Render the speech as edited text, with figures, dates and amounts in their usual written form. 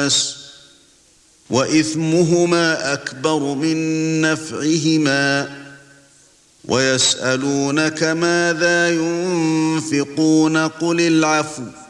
النَّاسِ وَإِثْمُهُمَا أَكْبَرُ مِن نَّفْعِهِمَا وَيَسْأَلُونَكَ ماذا يُنفِقُونَ قُلِ الْعَفْوَ